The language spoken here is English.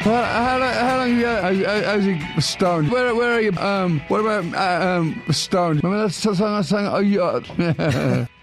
How long how's he stoned? Where are you? What about stoned? Remember that song I sang? Oh, yeah.